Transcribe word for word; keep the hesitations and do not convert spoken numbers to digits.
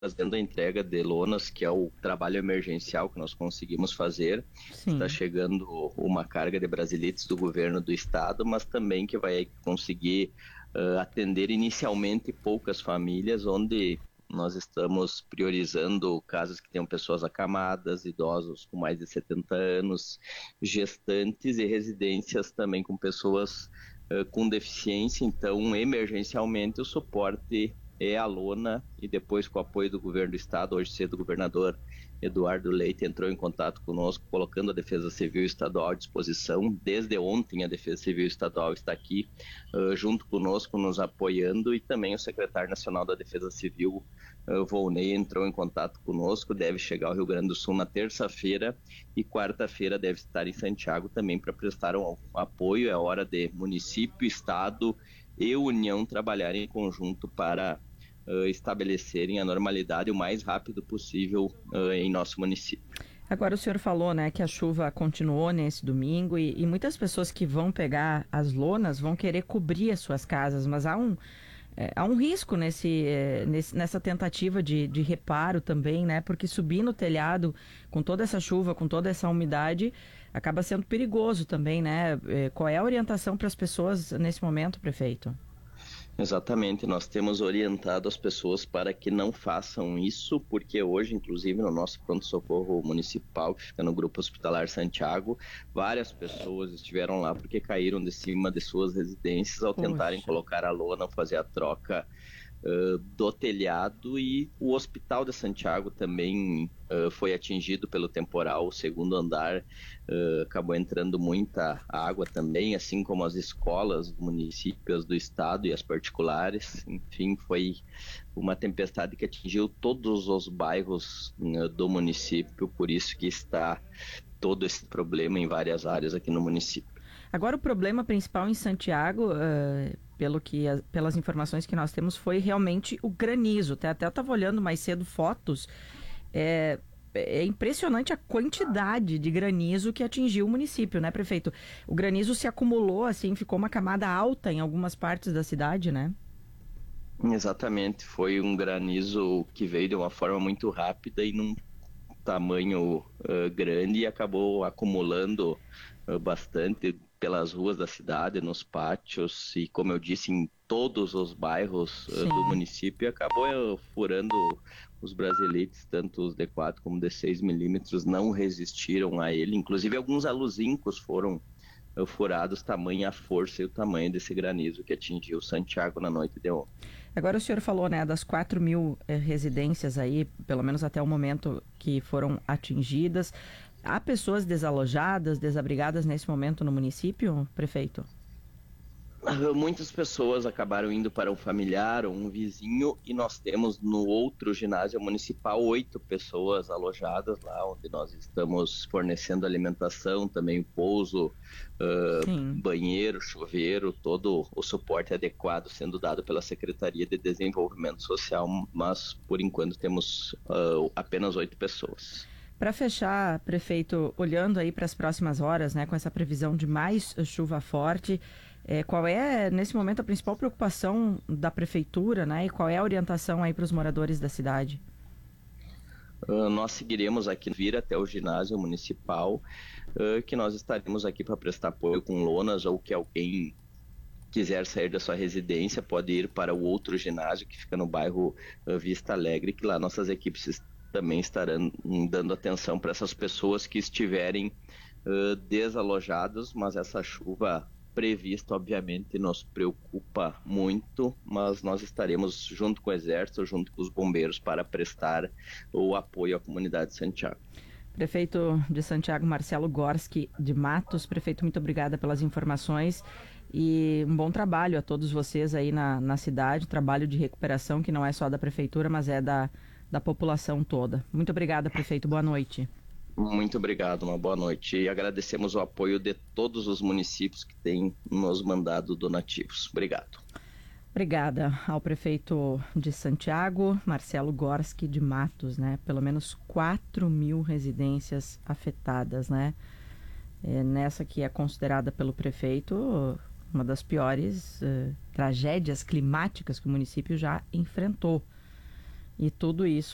fazendo a entrega de lonas, que é o trabalho emergencial que nós conseguimos fazer. Sim. Está chegando uma carga de brasilites do governo do estado, mas também que vai conseguir uh, atender inicialmente poucas famílias, onde nós estamos priorizando casos que tenham pessoas acamadas, idosos com mais de setenta anos, gestantes e residências também com pessoas uh, com deficiência. Então, emergencialmente, o suporte é a lona, e depois, com o apoio do governo do estado, hoje cedo o governador Eduardo Leite entrou em contato conosco, colocando a Defesa Civil Estadual à disposição. Desde ontem a Defesa Civil Estadual está aqui uh, junto conosco, nos apoiando, e também o secretário nacional da Defesa Civil, uh, Volney, entrou em contato conosco. Deve chegar ao Rio Grande do Sul na terça-feira, e quarta-feira deve estar em Santiago também para prestar um apoio. É hora de município, estado e União trabalharem em conjunto para Uh, estabelecerem a normalidade o mais rápido possível uh, em nosso município. Agora o senhor falou, né, que a chuva continuou nesse domingo e, e muitas pessoas que vão pegar as lonas vão querer cobrir as suas casas, mas há um, é, há um risco nesse, é, nesse, nessa tentativa de, de reparo também, né, porque subir no telhado com toda essa chuva, com toda essa umidade, acaba sendo perigoso também, né? É, qual é a orientação para as pessoas nesse momento, prefeito? Exatamente, nós temos orientado as pessoas para que não façam isso, porque hoje, inclusive, no nosso pronto-socorro municipal, que fica no Grupo Hospitalar Santiago, várias pessoas estiveram lá porque caíram de cima de suas residências ao tentarem Poxa. colocar a lona, fazer a troca Uh, do telhado. E o Hospital de Santiago também uh, foi atingido pelo temporal. O segundo andar uh, acabou entrando muita água também, assim como as escolas, municípios do estado e as particulares. Enfim, foi uma tempestade que atingiu todos os bairros uh, do município, por isso que está todo esse problema em várias áreas aqui no município. Agora, o problema principal em Santiago, uh, pelo que, a, pelas informações que nós temos, foi realmente o granizo. Até, até eu estava olhando mais cedo fotos. É, é impressionante a quantidade de granizo que atingiu o município, né, prefeito? O granizo se acumulou, assim, ficou uma camada alta em algumas partes da cidade, né? Exatamente, foi um granizo que veio de uma forma muito rápida e num tamanho uh, grande, e acabou acumulando uh, bastante pelas ruas da cidade, nos pátios, e, como eu disse, em todos os bairros uh, do município. Acabou uh, furando os brasilites, tanto os D quatro como D seis milímetros, não resistiram a ele. Inclusive alguns aluzincos foram uh, furados, tamanha a força e o tamanho desse granizo que atingiu Santiago na noite de ontem. Agora o senhor falou, né, das quatro mil eh, residências aí, pelo menos até o momento, que foram atingidas. Há pessoas desalojadas, desabrigadas nesse momento no município, prefeito? Muitas pessoas acabaram indo para um familiar ou um vizinho, e nós temos no outro ginásio municipal oito pessoas alojadas lá, onde nós estamos fornecendo alimentação, também pouso, uh, banheiro, chuveiro, todo o suporte adequado sendo dado pela Secretaria de Desenvolvimento Social, mas por enquanto temos uh, apenas oito pessoas. Para fechar, prefeito, olhando aí para as próximas horas, né, com essa previsão de mais chuva forte, é, qual é, nesse momento, a principal preocupação da prefeitura, né, e qual é a orientação aí para os moradores da cidade? Uh, nós seguiremos aqui, vir até o ginásio municipal, uh, que nós estaremos aqui para prestar apoio com lonas, ou que alguém quiser sair da sua residência pode ir para o outro ginásio, que fica no bairro uh, Vista Alegre, que lá nossas equipes também estarão dando atenção para essas pessoas que estiverem uh, desalojadas. Mas essa chuva prevista, obviamente, nos preocupa muito, mas nós estaremos junto com o Exército, junto com os bombeiros, para prestar o apoio à comunidade de Santiago. Prefeito de Santiago, Marcelo Gorski de Matos. Prefeito, muito obrigada pelas informações e um bom trabalho a todos vocês aí na, na cidade, trabalho de recuperação que não é só da prefeitura, mas é da da população toda. Muito obrigada, prefeito. Boa noite. Muito obrigado, uma boa noite. E agradecemos o apoio de todos os municípios que têm nos mandado donativos. Obrigado. Obrigada ao prefeito de Santiago, Marcelo Gorski de Matos, né? Pelo menos quatro mil residências afetadas, né? É, nessa que é considerada pelo prefeito uma das piores uh, tragédias climáticas que o município já enfrentou. E tudo isso